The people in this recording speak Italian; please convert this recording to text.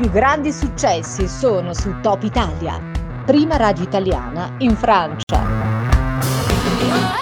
più grandi successi sono su Top Italia, prima radio italiana in Francia.